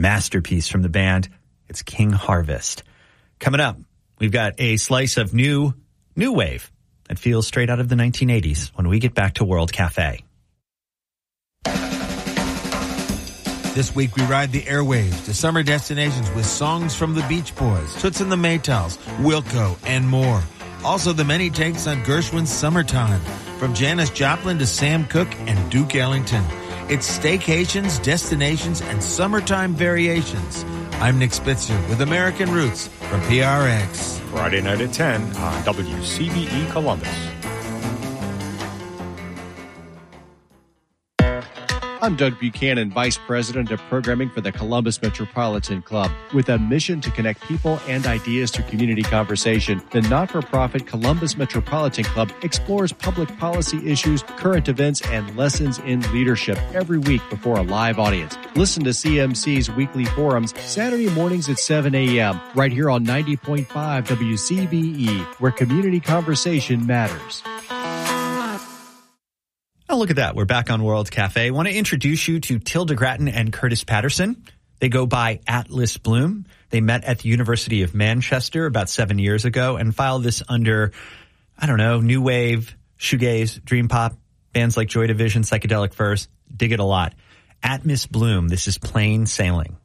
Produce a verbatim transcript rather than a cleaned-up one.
masterpiece from the band. It's King Harvest. Coming up, we've got a slice of new, new wave that feels straight out of the nineteen eighties when we get back to World Cafe. This week we ride the airwaves to summer destinations with songs from the Beach Boys, Toots and the Maytals, Wilco, and more. Also the many takes on Gershwin's Summertime, from Janis Joplin to Sam Cooke and Duke Ellington. It's staycations, destinations, and summertime variations. I'm Nick Spitzer with American Roots from P R X. Friday night at ten on W C B E Columbus. I'm Doug Buchanan, Vice President of Programming for the Columbus Metropolitan Club. With a mission to connect people and ideas to community conversation, the not-for-profit Columbus Metropolitan Club explores public policy issues, current events, and lessons in leadership every week before a live audience. Listen to C M C's weekly forums Saturday mornings at seven a.m. right here on ninety point five W C B E, where community conversation matters. Oh, look at that. We're back on World Cafe. I want to introduce you to Tilda Gratton and Curtis Patterson. They go by Atlas Bloom. They met at the University of Manchester about seven years ago and filed this under, I don't know, new wave, shoegaze, dream pop, bands like Joy Division, Psychedelic Furs. Dig it a lot. Atlas Bloom. This is Plain Sailing.